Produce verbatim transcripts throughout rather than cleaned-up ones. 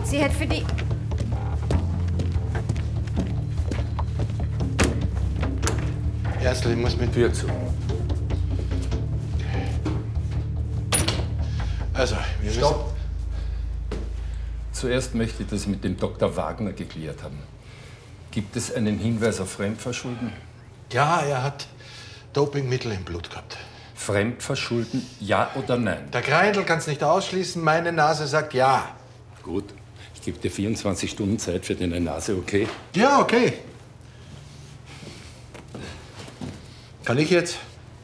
Sie hat für die... Erstl, ich muss mit Tür zu. Also, wir Stopp! Zuerst möchte ich das mit dem Doktor Wagner geklärt haben. Gibt es einen Hinweis auf Fremdverschulden? Ja, er hat Dopingmittel im Blut gehabt. Fremdverschulden, ja oder nein? Der Greindl kann es nicht ausschließen, meine Nase sagt ja. Gut, ich gebe dir vierundzwanzig Stunden Zeit für deine Nase, okay? Ja, okay. Kann ich jetzt?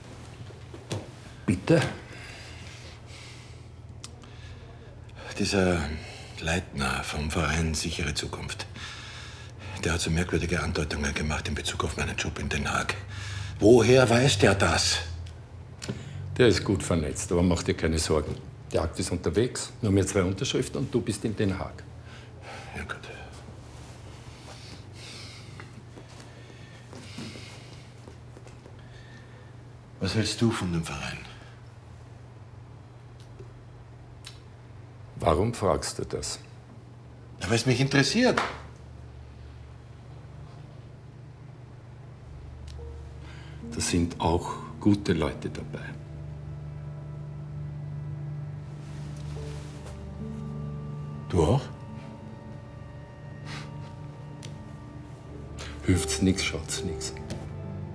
Bitte? Dieser Leitner vom Verein Sichere Zukunft, der hat so merkwürdige Andeutungen gemacht in Bezug auf meinen Job in Den Haag. Woher weiß der das? Der ist gut vernetzt, aber mach dir keine Sorgen. Der Akt ist unterwegs, nur mehr zwei Unterschriften und du bist in Den Haag. Ja, gut. Was hältst du von dem Verein? Warum fragst du das? Ja, weil es mich interessiert. Da sind auch gute Leute dabei. Du auch? Hilft's nix, schaut's nix.